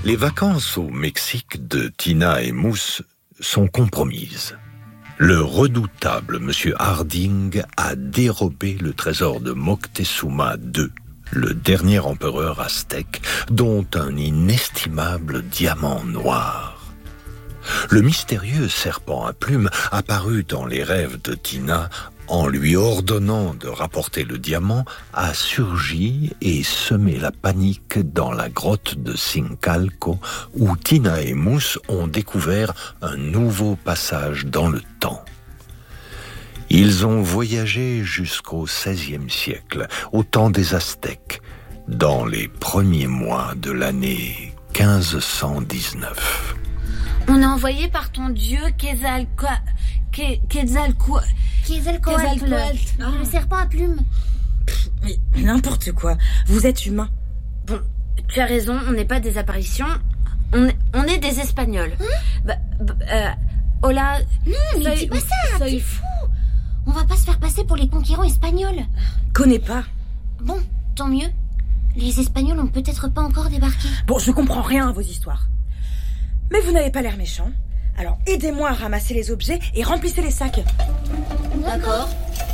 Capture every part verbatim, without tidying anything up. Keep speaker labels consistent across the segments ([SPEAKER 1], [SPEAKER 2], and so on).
[SPEAKER 1] Les vacances au Mexique de Tina et Mousse sont compromises. Le redoutable monsieur Harding a dérobé le trésor de Moctezuma deux, le dernier empereur aztèque, dont un inestimable diamant noir. Le mystérieux serpent à plumes apparu dans les rêves de Tina en lui ordonnant de rapporter le diamant, a surgi et semé la panique dans la grotte de Sincalco, où Tina et Mousse ont découvert un nouveau passage dans le temps. Ils ont voyagé jusqu'au seizième siècle, au temps des Aztèques, dans les premiers mois de l'année quinze cent dix-neuf.
[SPEAKER 2] On est envoyé par ton dieu Quetzalcoatl. Quetzalcoatl.
[SPEAKER 3] Quetzalcoatl, le serpent à plumes.
[SPEAKER 4] Pff, mais n'importe quoi. Vous êtes humain.
[SPEAKER 2] Bon, tu as raison, on n'est pas des apparitions. On est, on est des Espagnols.
[SPEAKER 3] Hein
[SPEAKER 2] bah, bah, euh, hola.
[SPEAKER 3] Non, mais
[SPEAKER 2] soy,
[SPEAKER 3] dis pas ça,
[SPEAKER 2] soy...
[SPEAKER 3] t'es fou. On va pas se faire passer pour les conquérants espagnols.
[SPEAKER 4] Connais pas.
[SPEAKER 3] Bon, tant mieux. Les Espagnols ont peut-être pas encore débarqué.
[SPEAKER 4] Bon, je comprends rien à vos histoires. Mais vous n'avez pas l'air méchant. Alors aidez-moi à ramasser les objets et remplissez les sacs.
[SPEAKER 3] D'accord.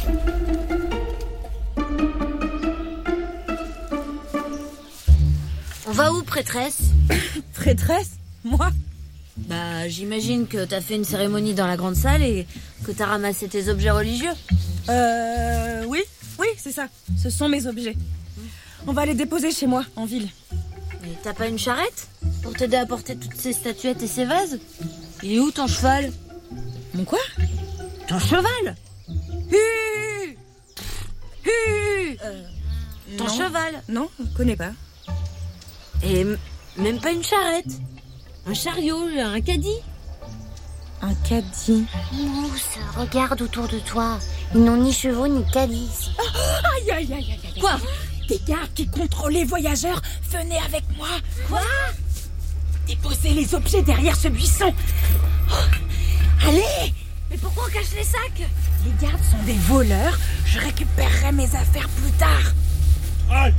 [SPEAKER 2] On va où, prêtresse?
[SPEAKER 4] Prêtresse? Moi?
[SPEAKER 2] Bah, j'imagine que t'as fait une cérémonie dans la grande salle et que t'as ramassé tes objets religieux.
[SPEAKER 4] Euh... Oui, oui, c'est ça. Ce sont mes objets. On va les déposer chez moi, en ville.
[SPEAKER 2] Mais t'as pas une charrette pour t'aider à porter toutes ces statuettes et ces vases? Il est où ton cheval?
[SPEAKER 4] Mon quoi?
[SPEAKER 2] Ton cheval?
[SPEAKER 4] Hu Hu euh,
[SPEAKER 2] Ton
[SPEAKER 4] non.
[SPEAKER 2] cheval?
[SPEAKER 4] Non, je connais pas.
[SPEAKER 2] Et m- même pas une charrette? Un chariot, un caddie?
[SPEAKER 4] Un caddie.
[SPEAKER 3] Mousse, regarde autour de toi. Ils n'ont ni chevaux ni caddie.
[SPEAKER 4] Oh, aïe, aïe, aïe, aïe, aïe.
[SPEAKER 2] Quoi?
[SPEAKER 4] Des gardes qui contrôlent les voyageurs. Venez avec moi.
[SPEAKER 2] Quoi?
[SPEAKER 4] Déposez les objets derrière ce buisson. Oh, allez!
[SPEAKER 2] Mais pourquoi on cache les sacs?
[SPEAKER 4] Les gardes sont des voleurs. Je récupérerai mes affaires plus tard.
[SPEAKER 5] Halte!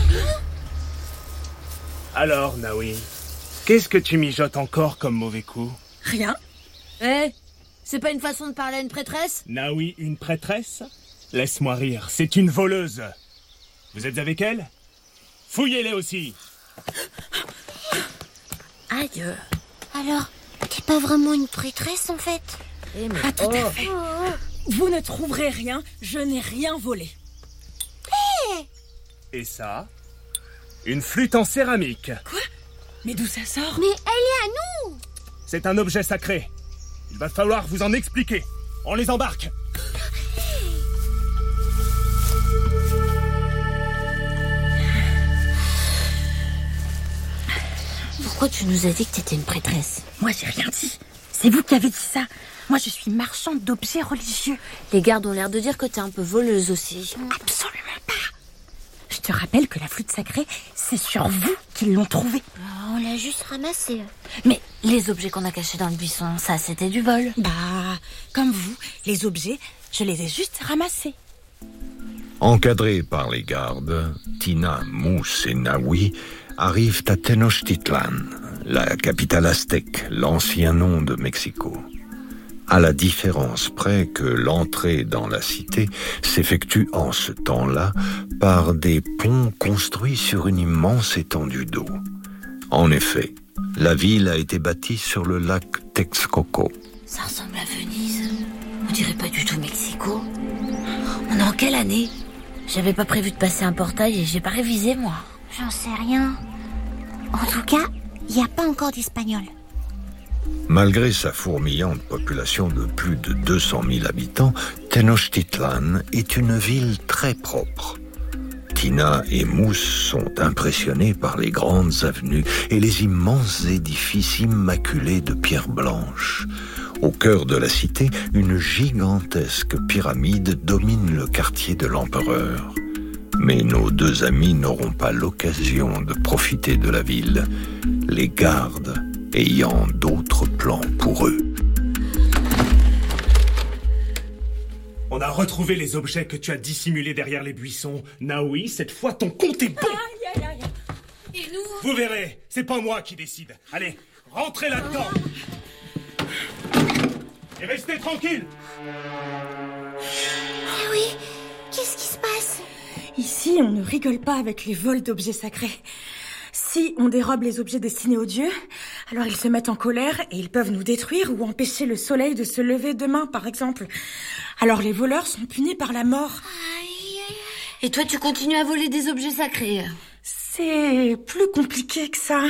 [SPEAKER 5] Alors, Naoui, qu'est-ce que tu mijotes encore comme mauvais coup?
[SPEAKER 4] Rien.
[SPEAKER 2] Eh, hey, c'est pas une façon de parler à une prêtresse?
[SPEAKER 5] Naoui, une prêtresse? Laisse-moi rire, c'est une voleuse. Vous êtes avec elle? Fouillez-les aussi.
[SPEAKER 2] Aïe.
[SPEAKER 3] Alors, t'es pas vraiment une prêtresse en fait?
[SPEAKER 2] Eh mais
[SPEAKER 4] Pas tout
[SPEAKER 2] oh.
[SPEAKER 4] à fait. Vous ne trouverez rien. Je n'ai rien volé.
[SPEAKER 3] Hé!
[SPEAKER 5] Et ça? Une flûte en céramique.
[SPEAKER 4] Quoi? Mais d'où ça sort?
[SPEAKER 3] Mais elle est à nous!
[SPEAKER 5] C'est un objet sacré. Il va falloir vous en expliquer. On les embarque.
[SPEAKER 2] Pourquoi tu nous as dit que t'étais une prêtresse?
[SPEAKER 4] Moi, j'ai rien dit. C'est vous qui avez dit ça. Moi, je suis marchande d'objets religieux.
[SPEAKER 2] Les gardes ont l'air de dire que t'es un peu voleuse aussi.
[SPEAKER 4] Absolument pas. Je te rappelle que la flûte sacrée, c'est sur vous qu'ils l'ont trouvée.
[SPEAKER 3] On l'a juste ramassée.
[SPEAKER 2] Mais les objets qu'on a cachés dans le buisson, ça c'était du vol.
[SPEAKER 4] Bah, comme vous, les objets, je les ai juste ramassés.
[SPEAKER 1] Encadrés par les gardes, Tina, Mousse et Naoui arrivent à Tenochtitlan, la capitale aztèque, l'ancien nom de Mexico. À la différence près que l'entrée dans la cité s'effectue en ce temps-là par des ponts construits sur une immense étendue d'eau. En effet, la ville a été bâtie sur le lac Texcoco.
[SPEAKER 2] Ça ressemble à Venise. On dirait pas du tout Mexico. On est en quelle année? J'avais pas prévu de passer un portail et j'ai pas révisé, moi.
[SPEAKER 3] J'en sais rien. En tout cas, il n'y a pas encore d'Espagnols.
[SPEAKER 1] Malgré sa fourmillante population de plus de deux cent mille habitants, Tenochtitlan est une ville très propre. Tina et Mousse sont impressionnés par les grandes avenues et les immenses édifices immaculés de pierre blanche. Au cœur de la cité, une gigantesque pyramide domine le quartier de l'empereur. Mais nos deux amis n'auront pas l'occasion de profiter de la ville, les gardes ayant d'autres plans pour eux.
[SPEAKER 5] On a retrouvé les objets que tu as dissimulés derrière les buissons. Naoui, cette fois ton compte est bon.
[SPEAKER 4] Aïe, aïe, aïe.
[SPEAKER 2] Il nous.
[SPEAKER 5] Vous verrez, c'est pas moi qui décide. Allez, rentrez là-dedans. Et restez tranquille.
[SPEAKER 3] Ah oui, qu'est-ce qui se passe?
[SPEAKER 4] Ici, on ne rigole pas avec les vols d'objets sacrés. Si on dérobe les objets destinés aux dieux, alors ils se mettent en colère et ils peuvent nous détruire ou empêcher le soleil de se lever demain, par exemple. Alors les voleurs sont punis par la mort.
[SPEAKER 2] Aïe, aïe. Et toi, tu continues à voler des objets sacrés?
[SPEAKER 4] C'est plus compliqué que ça.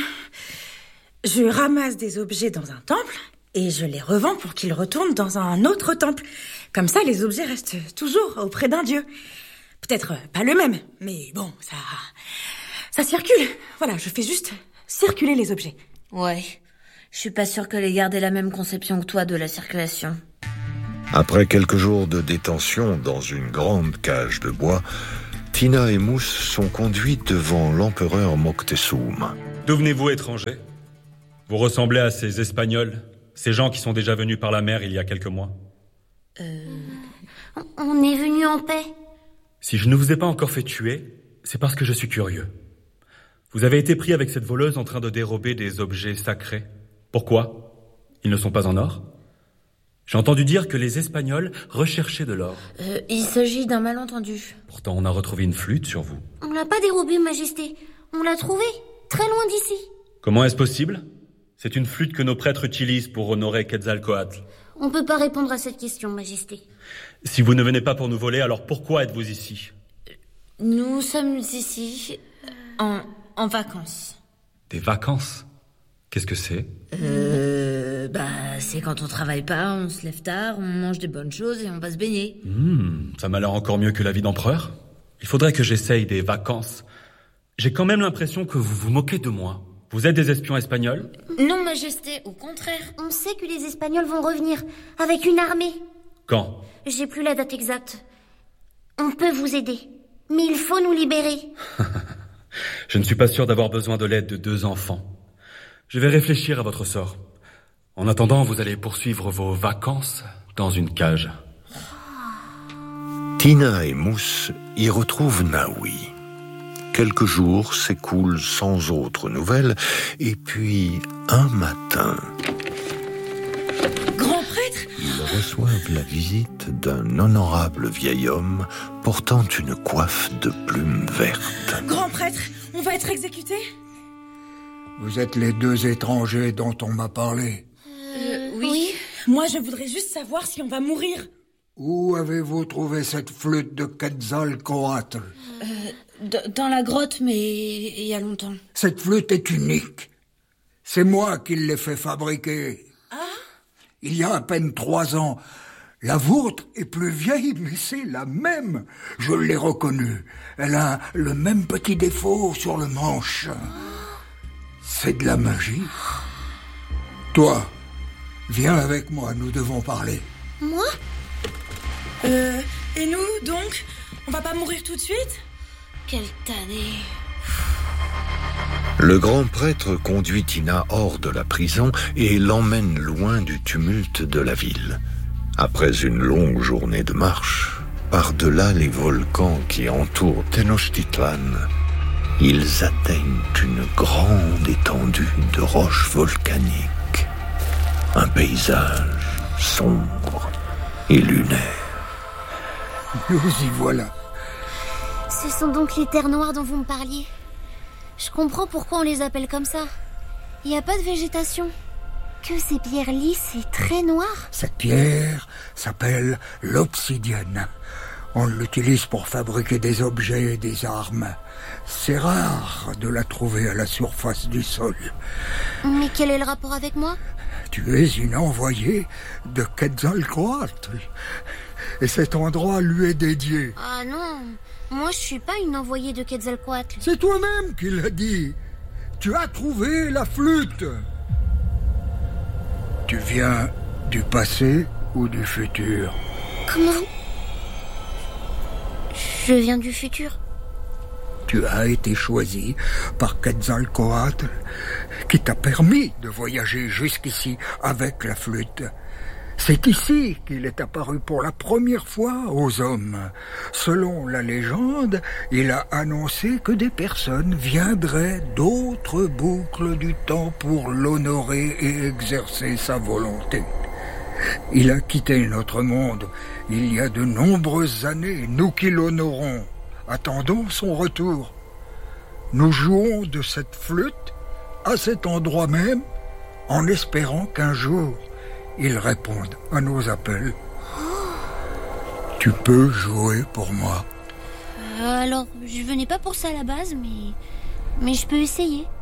[SPEAKER 4] Je ramasse des objets dans un temple et je les revends pour qu'ils retournent dans un autre temple. Comme ça, les objets restent toujours auprès d'un dieu. Peut-être pas le même, mais bon, ça... ça circule. Voilà, je fais juste circuler les objets.
[SPEAKER 2] Ouais, je suis pas sûre que les gardes aient la même conception que toi de la circulation.
[SPEAKER 1] Après quelques jours de détention dans une grande cage de bois, Tina et Mousse sont conduits devant l'empereur Moctezuma.
[SPEAKER 6] D'où venez-vous, étranger? Vous ressemblez à ces Espagnols, ces gens qui sont déjà venus par la mer il y a quelques mois.
[SPEAKER 3] Euh... On est venus en paix.
[SPEAKER 6] Si je ne vous ai pas encore fait tuer, c'est parce que je suis curieux. Vous avez été pris avec cette voleuse en train de dérober des objets sacrés. Pourquoi? Ils ne sont pas en or? J'ai entendu dire que les Espagnols recherchaient de l'or.
[SPEAKER 2] Euh, il s'agit d'un malentendu.
[SPEAKER 6] Pourtant, on a retrouvé une flûte sur vous.
[SPEAKER 3] On l'a pas dérobée, Majesté. On l'a trouvée, très loin d'ici.
[SPEAKER 6] Comment est-ce possible? C'est une flûte que nos prêtres utilisent pour honorer Quetzalcoatl.
[SPEAKER 3] On peut pas répondre à cette question, Majesté.
[SPEAKER 6] Si vous ne venez pas pour nous voler, alors pourquoi êtes-vous ici?
[SPEAKER 2] Nous sommes ici en, en vacances.
[SPEAKER 6] Des vacances? Qu'est-ce que c'est?
[SPEAKER 2] Euh... Bah, c'est quand on travaille pas, on se lève tard, on mange des bonnes choses et on va se baigner.
[SPEAKER 6] Mmh, ça m'a l'air encore mieux que la vie d'empereur. Il faudrait que j'essaye des vacances. J'ai quand même l'impression que vous vous moquez de moi. Vous êtes des espions espagnols?
[SPEAKER 2] Non, Majesté, au contraire.
[SPEAKER 3] On sait que les Espagnols vont revenir, avec une armée.
[SPEAKER 6] Quand?
[SPEAKER 3] J'ai plus la date exacte. On peut vous aider, mais il faut nous libérer.
[SPEAKER 6] Je ne suis pas sûr d'avoir besoin de l'aide de deux enfants. Je vais réfléchir à votre sort. En attendant, vous allez poursuivre vos vacances dans une cage.
[SPEAKER 1] Tina et Mousse y retrouvent Naoui. Quelques jours s'écoulent sans autre nouvelle, et puis, un matin...
[SPEAKER 4] Grand prêtre?
[SPEAKER 1] Ils reçoivent la visite d'un honorable vieil homme portant une coiffe de plumes vertes.
[SPEAKER 4] Grand prêtre, on va être exécutés?
[SPEAKER 7] Vous êtes les deux étrangers dont on m'a parlé.
[SPEAKER 2] Euh, oui. oui.
[SPEAKER 4] Moi, je voudrais juste savoir si on va mourir.
[SPEAKER 7] Où avez-vous trouvé cette flûte de Quetzalcoatl?
[SPEAKER 2] euh, d- Dans la grotte, mais il y a longtemps.
[SPEAKER 7] Cette flûte est unique. C'est moi qui l'ai fait fabriquer.
[SPEAKER 4] Ah?
[SPEAKER 7] Il y a à peine trois ans. La vôtre est plus vieille, mais c'est la même. Je l'ai reconnue. Elle a le même petit défaut sur le manche. C'est de la magie. Toi, viens avec moi, nous devons parler.
[SPEAKER 3] Moi?
[SPEAKER 4] Euh, et nous, donc? On va pas mourir tout de suite?
[SPEAKER 2] Quelle tannée.
[SPEAKER 1] Le grand prêtre conduit Tina hors de la prison et l'emmène loin du tumulte de la ville. Après une longue journée de marche, par-delà les volcans qui entourent Tenochtitlan, ils atteignent une grande étendue de roches volcaniques. Un paysage sombre et lunaire.
[SPEAKER 7] Nous y voilà.
[SPEAKER 3] Ce sont donc les terres noires dont vous me parliez. Je comprends pourquoi on les appelle comme ça. Il n'y a pas de végétation. Que ces pierres lisses et très noires.
[SPEAKER 7] Cette pierre s'appelle l'obsidienne. On l'utilise pour fabriquer des objets et des armes. C'est rare de la trouver à la surface du sol.
[SPEAKER 3] Mais quel est le rapport avec moi?
[SPEAKER 7] Tu es une envoyée de Quetzalcoatl. Et cet endroit lui est dédié.
[SPEAKER 3] Ah non, moi je suis pas une envoyée de Quetzalcoatl.
[SPEAKER 7] C'est toi-même qui l'as dit. Tu as trouvé la flûte. Tu viens du passé ou du futur?
[SPEAKER 3] Comment? Je viens du futur.
[SPEAKER 7] Tu as été choisi par Quetzalcoatl, qui t'a permis de voyager jusqu'ici avec la flûte. C'est ici qu'il est apparu pour la première fois aux hommes. Selon la légende, il a annoncé que des personnes viendraient d'autres boucles du temps pour l'honorer et exercer sa volonté. Il a quitté notre monde il y a de nombreuses années, nous qui l'honorons. Attendons son retour. Nous jouons de cette flûte à cet endroit même, en espérant qu'un jour, il réponde à nos appels. Tu peux jouer pour moi.
[SPEAKER 3] Euh, alors, je venais pas pour ça à la base, mais... Mais je peux essayer.